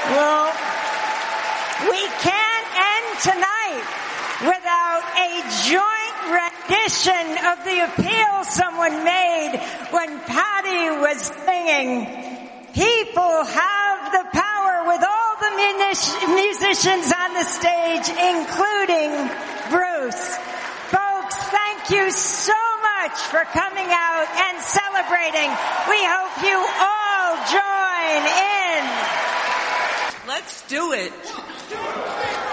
Well, we can't end tonight without a joint rendition of the appeal someone made when Patty was singing. People have the power, with all the musicians on the stage, including Bruce. Folks, thank you so much for coming out and celebrating. We hope you all join in. Let's do it.